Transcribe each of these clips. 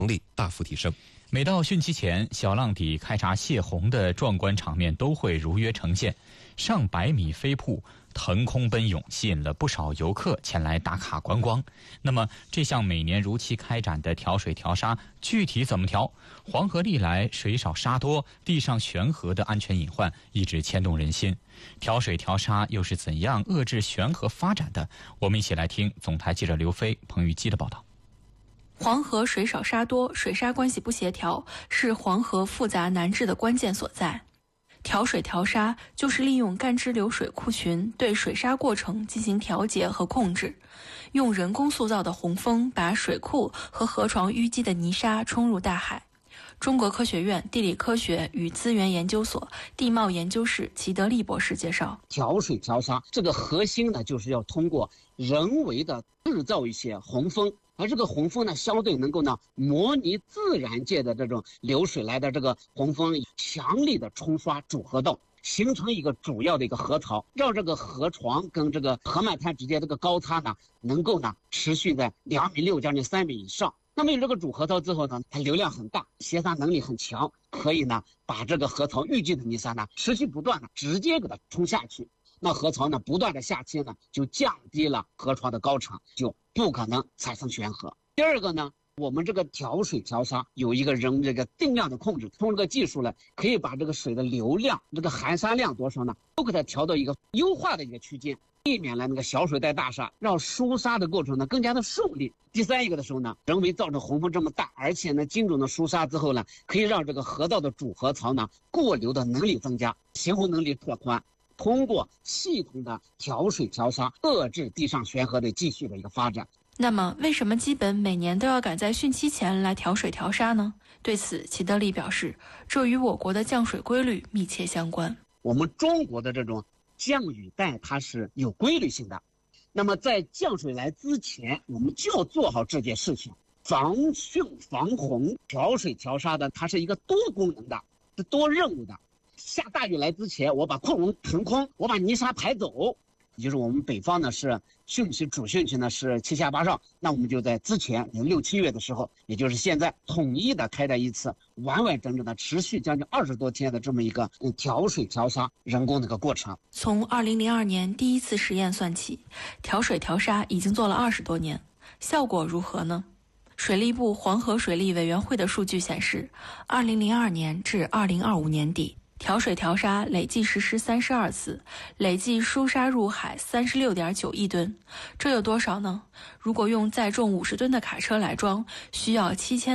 能力大幅提升。 每到汛期前，小浪底开闸泄洪的壮观场面都会如约呈现，上百米飞瀑腾空奔涌，吸引了不少游客前来打卡观光。那么，这项每年如期开展的调水调沙，具体怎么调？黄河历来水少沙多，地上悬河的安全隐患一直牵动人心。调水调沙又是怎样遏制悬河发展的？我们一起来听总台记者刘飞、彭玉基的报道。 黄河水少沙多，水沙关系不协调，是黄河复杂难治的关键所在。调水调沙就是利用干支流水库群对水沙过程进行调节和控制，用人工塑造的洪峰把水库和河床淤积的泥沙冲入大海。中国科学院地理科学与资源研究所地貌研究室齐德利博士介绍， 调水调沙这个核心呢，就是要通过人为的制造一些洪峰，而这个洪峰呢，相对能够呢模拟自然界的这种流水来的这个洪峰，强力的冲刷主河道，形成一个主要的一个河槽，让这个河床跟这个河漫滩之间这个高差呢，能够呢持续在2.6米将近3米以上。那么有这个主河槽之后呢，它流量很大，携沙能力很强，可以呢把这个河槽淤积的泥沙呢持续不断的直接给它冲下去。那河槽呢不断的下切呢，就降低了河床的高程，就不可能产生悬河。第二个呢，我们这个调水调沙有一个人这个定量的控制，通过这个技术呢，可以把这个水的流量、这个含沙量多少呢，都给它调到一个优化的一个区间，避免了那个小水带大沙，让疏沙的过程呢更加的顺利。第三一个的时候呢，人为造成洪峰这么大，而且呢精准的疏沙之后呢，可以让这个河道的主河槽呢过流的能力增加，行洪能力拓宽。通过系统的调水调沙，遏制地上悬河的继续的一个发展。 那么，为什么基本每年都要赶在汛期前来调水调沙呢？对此，齐德利表示，这与我国的降水规律密切相关。 我们中国的这种降雨带它是有规律性的，那么在降水来之前，我们就要做好这件事情。防汛防洪调水调沙的，它是一个多功能的，是多任务的。下大雨来之前，我把库容腾空，我把泥沙排走。也就是我们北方呢是汛期，主汛期呢是7下8上，那我们就在之前6、7月的时候，也就是现在统一的开展一次完完整整的持续将近20多天的这么一个调水调沙人工的一个过程。 从2002年第一次实验算起，调水调沙已经做了20多年，效果如何呢？水利部黄河水利委员会的数据显示，2002年至2025年底，调水调沙累计实施32次，累计输沙入海36.9亿吨。这有多少呢？如果用载重50吨的卡车来装，需要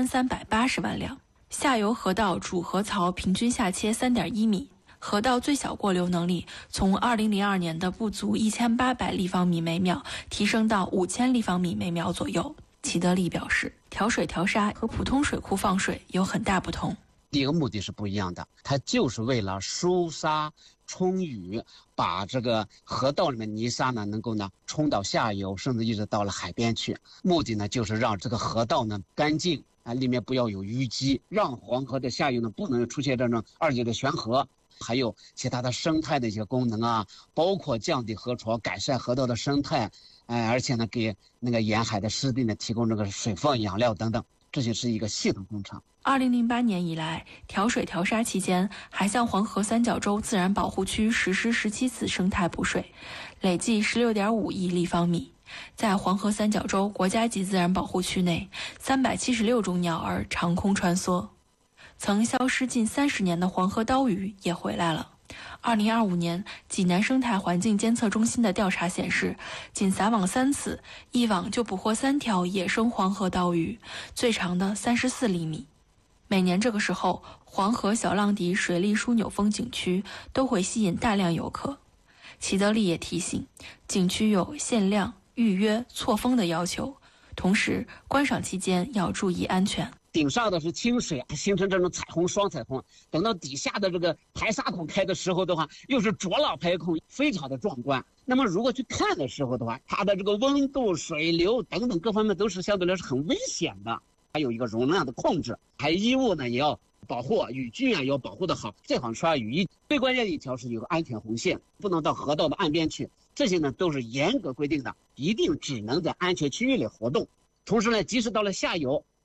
7380万辆。下游河道主河槽平均下切3.1米，河道最小过流能力从2002年的不足1800立方米每秒提升到5000立方米每秒左右。齐德利表示，调水调沙和普通水库放水有很大不同。 第一个目的是不一样的，它就是为了疏沙冲雨，把这个河道里面泥沙呢能够呢冲到下游，甚至一直到了海边去。目的呢就是让这个河道呢干净啊，里面不要有淤积，让黄河的下游呢不能出现这种2级的悬河。还有其他的生态的一些功能啊，包括降低河床、改善河道的生态，而且呢给那个沿海的湿地呢提供这个水分、养料等等，这就是一个系统工程。 2008年以来，调水调沙期间，还向黄河三角洲自然保护区实施17次生态补水，累计16.5亿立方米。在黄河三角洲国家级自然保护区内，376种鸟儿长空穿梭。曾消失近30年的黄河刀鱼也回来了。2025年，济南生态环境监测中心的调查显示，仅撒网3次，一网就捕获3条野生黄河刀鱼，最长的34厘米。每年这个时候，黄河小浪底水利枢纽峰景区都会吸引大量游客。齐德利也提醒，景区有限量、预约、错峰的要求，同时观赏期间要注意安全。 顶上的是清水，形成这种彩虹双彩虹，等到底下的这个排沙孔开的时候的话，又是浊浪排孔，非常的壮观。那么如果去看的时候的话，它的这个温度、水流等等各方面都是相对来说很危险的，还有一个容量的控制，还有衣物呢也要保护，雨具啊要保护的好，最好穿雨衣。最关键的一条是有个安全红线，不能到河道的岸边去，这些呢都是严格规定的，一定只能在安全区域里活动。同时呢，即使到了下游，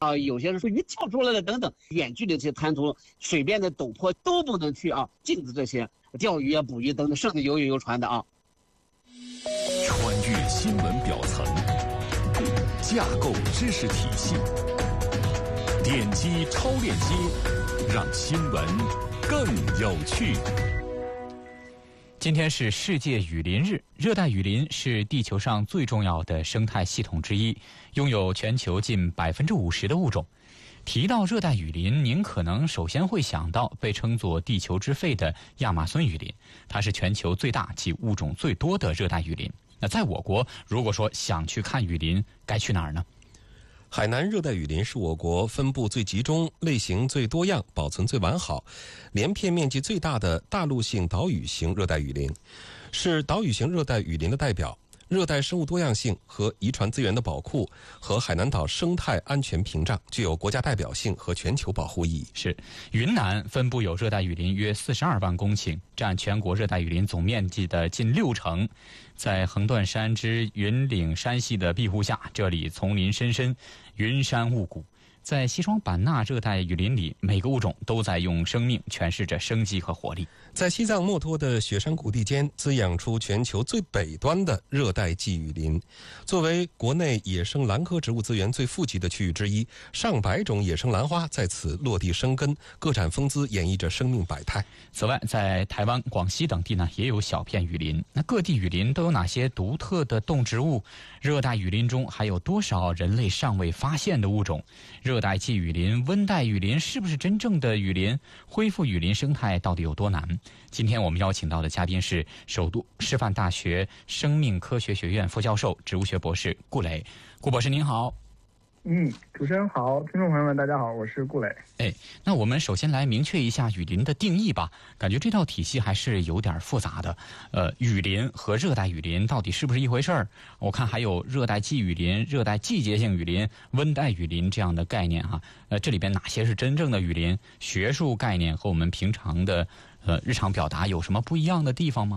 有些人说鱼跳出来了等等，远距离的这些滩涂、水边的陡坡都不能去禁止这些钓鱼捕鱼等等，甚至游船的穿越新闻表层，架构知识体系，点击超链接，让新闻更有趣。 今天是世界雨林日，热带雨林是地球上最重要的生态系统之一，拥有全球近50%的物种。提到热带雨林，您可能首先会想到被称作地球之肺的亚马孙雨林，它是全球最大及物种最多的热带雨林。那在我国，如果说想去看雨林，该去哪儿呢？ 海南热带雨林是我国分布最集中、类型最多样、保存最完好、连片面积最大的大陆性岛屿型热带雨林，是岛屿型热带雨林的代表。热带生物多样性和遗传资源的保护和海南岛生态安全屏障，具有国家代表性和全球保护意义。 是，云南分布有热带雨林约42万公顷，占全国热带雨林总面积的近60%。在横断山之云岭山系的庇护下，这里丛林深深，云山雾谷。在西双版纳热带雨林里，每个物种都在用生命诠释着生机和活力。 在西藏墨脱的雪山谷地间，滋养出全球最北端的热带季雨林。作为国内野生兰科植物资源最富集的区域之一，上百种野生兰花在此落地生根，各展风姿，演绎着生命百态。 此外，在台湾、广西等地呢，也有小片雨林。那各地雨林都有哪些独特的动植物？热带雨林中还有多少人类尚未发现的物种？热带季雨林、温带雨林是不是真正的雨林？恢复雨林生态到底有多难？今天我们邀请到的嘉宾是首都师范大学生命科学学院副教授、植物学博士顾磊。顾博士您好。 主持人好，听众朋友们大家好，我是顾磊。 那我们首先来明确一下雨林的定义吧。感觉这套体系还是有点复杂的。雨林和热带雨林到底是不是一回事儿？我看还有热带季雨林、热带季节性雨林、温带雨林这样的概念哈。这里边哪些是真正的雨林？学术概念和我们平常的日常表达有什么不一样的地方吗？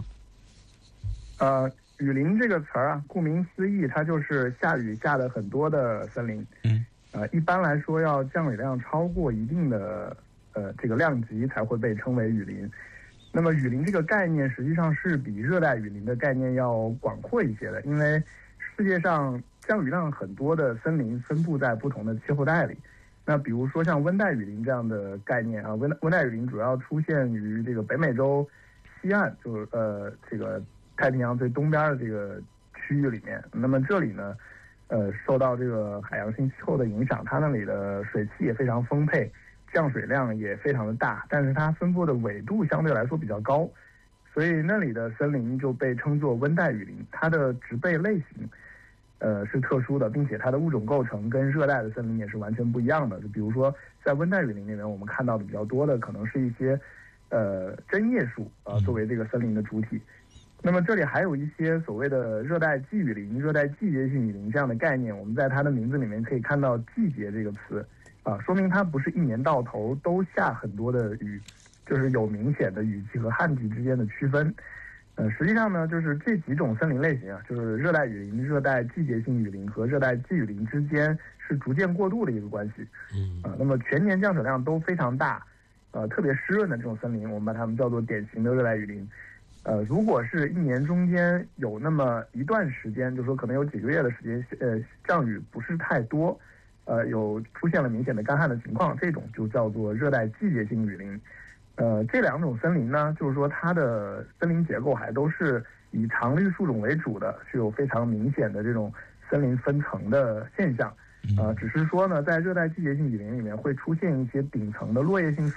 雨林这个词儿顾名思义，它就是下雨下的很多的森林。一般来说，要降雨量超过一定的这个量级才会被称为雨林。那么雨林这个概念实际上是比热带雨林的概念要广阔一些的，因为世界上降雨量很多的森林分布在不同的气候带里。那比如说像温带雨林这样的概念温带雨林主要出现于这个北美洲西岸，就是这个太平洋最东边的这个区域里面。那么这里呢，受到这个海洋性气候的影响，它那里的水汽也非常丰沛，降水量也非常的大，但是它分布的纬度相对来说比较高，所以那里的森林就被称作温带雨林。它的植被类型是特殊的，并且它的物种构成跟热带的森林也是完全不一样的。就比如说在温带雨林里面，我们看到的比较多的可能是一些针叶树作为这个森林的主体。那么这里还有一些所谓的热带季雨林、热带季节性雨林这样的概念，我们在它的名字里面可以看到季节这个词说明它不是一年到头都下很多的雨，就是有明显的雨季和旱季之间的区分。实际上呢，就是这几种森林类型就是热带雨林、热带季节性雨林和热带季雨林之间是逐渐过渡的一个关系。那么全年降水量都非常大，特别湿润的这种森林，我们把它们叫做典型的热带雨林。如果是一年中间有那么一段时间，就是说可能有几个月的时间，降雨不是太多，有出现了明显的干旱的情况，这种就叫做热带季节性雨林。这两种森林呢，就是说它的森林结构还都是以常绿树种为主的，具有非常明显的这种森林分层的现象。只是说呢，在热带季节性雨林里面会出现一些顶层的落叶性